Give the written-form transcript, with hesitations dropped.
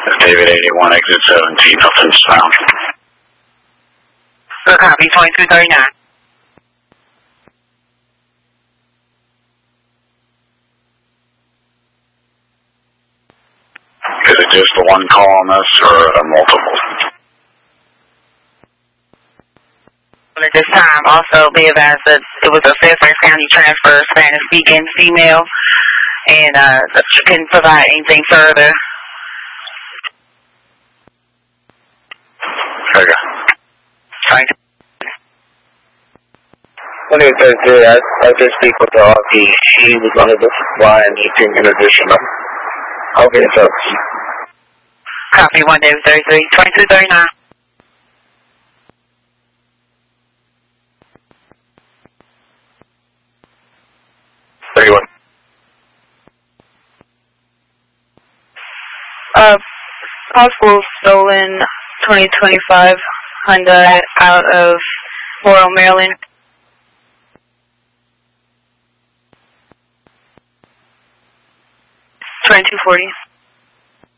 David 81, exit 17, nothing's found. Good copy, 2239. Is it just the one call on this or multiple? At this time, also be advised that it was a Fairfax County transfer, Spanish-speaking female, and she couldn't provide anything further. Okay. Thank you. 2833, I did speak with the RP. She was unable to supply anything in addition. I'll get in touch. Copy 1 David 33, 2239. Possible stolen 2025 Hyundai out of Laurel, Maryland. 2240.